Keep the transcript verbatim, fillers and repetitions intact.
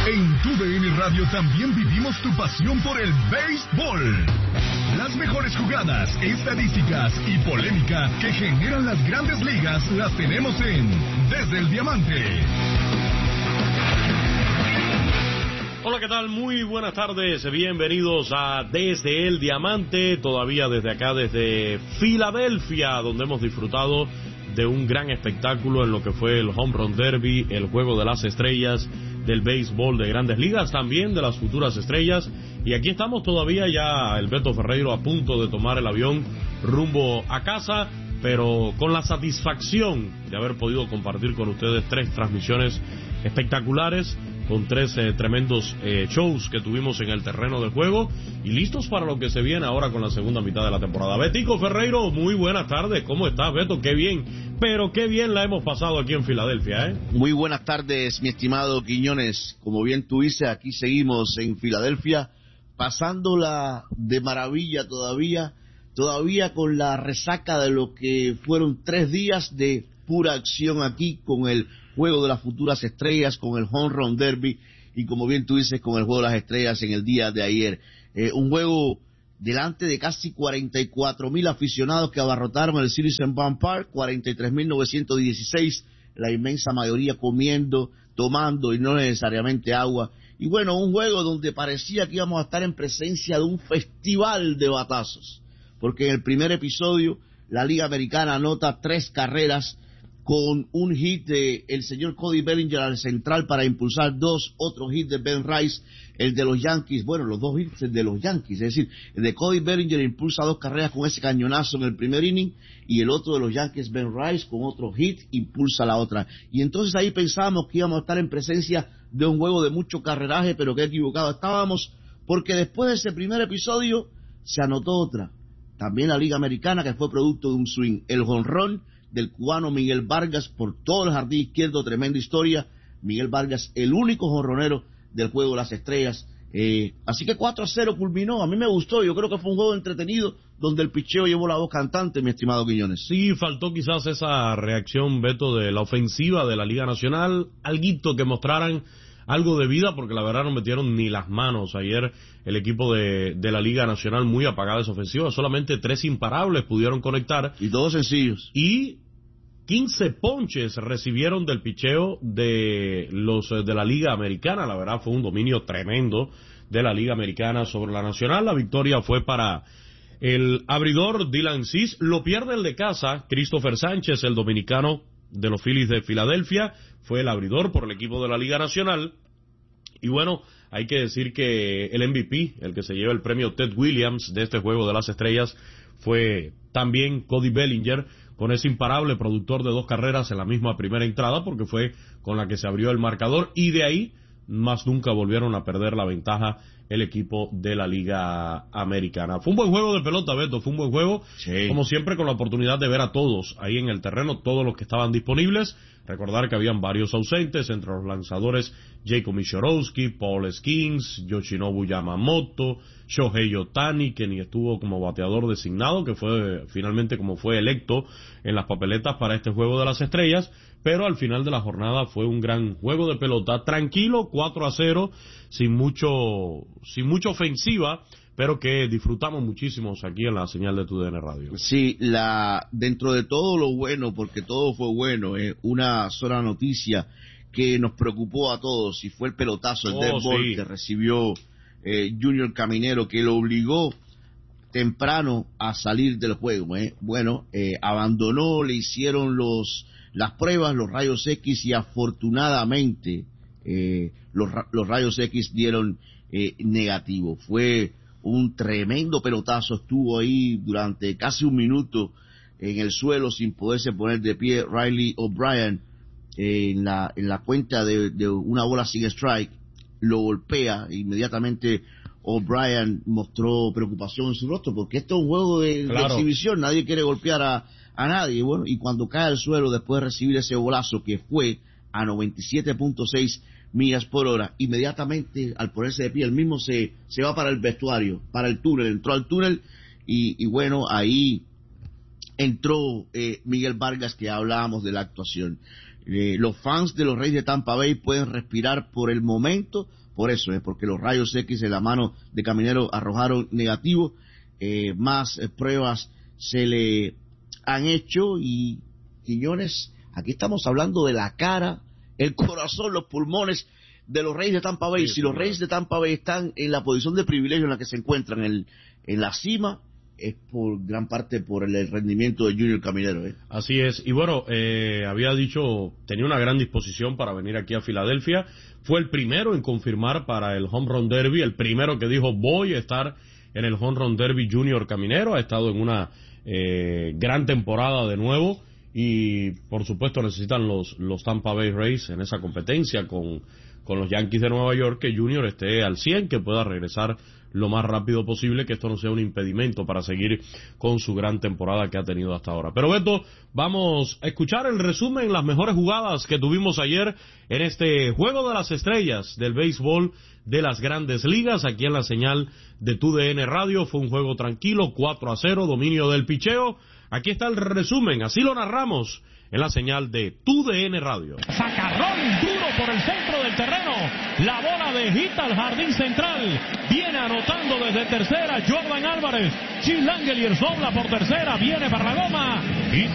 En Tu D N Radio también vivimos tu pasión por el béisbol. Las mejores jugadas, estadísticas y polémica que generan las grandes ligas las tenemos en Desde el Diamante. Hola, ¿qué tal? Muy buenas tardes, bienvenidos a Desde el Diamante, todavía desde acá, desde Filadelfia, donde hemos disfrutado de un gran espectáculo en lo que fue el Home Run Derby, el Juego de las Estrellas, del béisbol de Grandes Ligas, también de las futuras estrellas, y aquí estamos todavía ya el Beto Ferreiro a punto de tomar el avión rumbo a casa, pero con la satisfacción de haber podido compartir con ustedes tres transmisiones espectaculares, con tres eh, tremendos eh, shows que tuvimos en el terreno del juego, y listos para lo que se viene ahora con la segunda mitad de la temporada. Betico Ferreiro, muy buenas tardes, ¿cómo estás, Beto? Qué bien, pero qué bien la hemos pasado aquí en Filadelfia, ¿eh? Muy buenas tardes, mi estimado Quiñones. Como bien tú dices, aquí seguimos en Filadelfia, pasándola de maravilla todavía, todavía con la resaca de lo que fueron tres días de pura acción aquí, con el Juego de las Futuras Estrellas, con el Home Run Derby, y como bien tú dices, con el Juego de las Estrellas en el día de ayer. Eh, un juego delante de casi cuarenta y cuatro mil aficionados que abarrotaron el Citizens Bank Park, cuarenta y tres mil novecientos dieciséis, la inmensa mayoría comiendo, tomando y no necesariamente agua. Y bueno, un juego donde parecía que íbamos a estar en presencia de un festival de batazos, porque en el primer episodio la Liga Americana anota tres carreras con un hit de el señor Cody Bellinger al central para impulsar dos, otro hit de Ben Rice, el de los Yankees, bueno, los dos hits de los Yankees, es decir, el de Cody Bellinger impulsa dos carreras con ese cañonazo en el primer inning, y el otro de los Yankees, Ben Rice, con otro hit, impulsa la otra. Y entonces ahí pensábamos que íbamos a estar en presencia de un juego de mucho carreraje, pero qué equivocado estábamos, porque después de ese primer episodio se anotó otra, también la Liga Americana, que fue producto de un swing, el jonrón del cubano Miguel Vargas por todo el jardín izquierdo, tremenda historia. Miguel Vargas, el único jonronero del Juego de las Estrellas. Eh, así que cuatro a cero culminó. A mí me gustó, yo creo que fue un juego entretenido, donde el picheo llevó la voz cantante, mi estimado Quiñones. Sí, faltó quizás esa reacción, Beto, de la ofensiva de la Liga Nacional, alguito que mostraran algo de vida, porque la verdad no metieron ni las manos. Ayer el equipo de, de la Liga Nacional muy apagada esa ofensiva, solamente tres imparables pudieron conectar. Y todos sencillos. Y quince ponches recibieron del picheo de los de la Liga Americana. La verdad fue un dominio tremendo de la Liga Americana sobre la Nacional. La victoria fue para el abridor Dylan Cease. Lo pierde el de casa, Christopher Sánchez, el dominicano de los Phillies de Filadelfia. Fue el abridor por el equipo de la Liga Nacional. Y bueno, hay que decir que el M V P, el que se lleva el premio Ted Williams de este Juego de las Estrellas, fue también Cody Bellinger, con ese imparable productor de dos carreras en la misma primera entrada, porque fue con la que se abrió el marcador, y de ahí más nunca volvieron a perder la ventaja el equipo de la Liga Americana. Fue un buen juego de pelota, Beto, fue un buen juego, sí. Como siempre, con la oportunidad de ver a todos ahí en el terreno, todos los que estaban disponibles. Recordar que habían varios ausentes, entre los lanzadores Jacob Mishorowski, Paul Skeens, Yoshinobu Yamamoto, Shohei Ohtani, que ni estuvo como bateador designado, que fue finalmente como fue electo en las papeletas para este Juego de las Estrellas, pero al final de la jornada fue un gran juego de pelota, tranquilo, cuatro a cero, sin mucho, sin mucha ofensiva, pero que disfrutamos muchísimo aquí en la señal de Tu D N Radio. Sí, la dentro de todo lo bueno, porque todo fue bueno, eh, una sola noticia que nos preocupó a todos, y fue el pelotazo, el oh, dead ball sí. que recibió eh, Junior Caminero, que lo obligó temprano a salir del juego. Eh. Bueno, eh, abandonó, le hicieron los las pruebas, los rayos X, y afortunadamente eh, los, los rayos X dieron eh, negativo. Fue un tremendo pelotazo, estuvo ahí durante casi un minuto en el suelo sin poderse poner de pie Riley O'Brien, eh, en la en la cuenta de, de una bola sin strike, lo golpea. Inmediatamente O'Brien mostró preocupación en su rostro, porque esto es un juego de, claro. de exhibición, nadie quiere golpear a, a nadie. Bueno, y cuando cae al suelo después de recibir ese bolazo que fue a noventa y siete punto seis millas por hora, inmediatamente al ponerse de pie, él mismo se, se va para el vestuario, para el túnel, entró al túnel, y, y bueno, ahí entró eh, Miguel Vargas, que hablábamos de la actuación. Eh, los fans de los Rays de Tampa Bay pueden respirar por el momento, por eso es, porque los rayos X en la mano de Caminero arrojaron negativo, eh, más eh, pruebas se le han hecho y Quiñones, aquí estamos hablando de la cara, el corazón, los pulmones de los Rays de Tampa Bay. Sí, si los Rays de Tampa Bay están en la posición de privilegio en la que se encuentran en, en la cima, es por gran parte por el rendimiento de Junior Caminero. ¿eh? Así es, y bueno, eh, había dicho, tenía una gran disposición para venir aquí a Filadelfia, fue el primero en confirmar para el Home Run Derby, el primero que dijo voy a estar en el Home Run Derby Junior Caminero, ha estado en una eh, gran temporada de nuevo, y por supuesto necesitan los, los Tampa Bay Rays en esa competencia con, con los Yankees de Nueva York, que Junior esté al cien, que pueda regresar lo más rápido posible, que esto no sea un impedimento para seguir con su gran temporada que ha tenido hasta ahora. Pero Beto, vamos a escuchar el resumen, las mejores jugadas que tuvimos ayer en este Juego de las Estrellas del béisbol de las Grandes Ligas, aquí en la señal de T U D N Radio. Fue un juego tranquilo, cuatro a cero, dominio del picheo. Aquí está el resumen, así lo narramos en la señal de T U D N Radio. Sacarrón duro por el centro del terreno. La bola de hit al jardín central. Viene anotando desde tercera Jordan Álvarez. Chil Langeliers dobla por tercera. Viene para la goma. Y